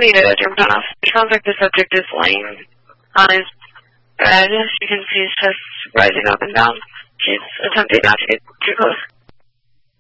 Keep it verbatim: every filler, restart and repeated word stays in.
We did a jump off. It sounds like the subject is laying on his bed. You can see his chest rising up and down. She's attempting not to get too close.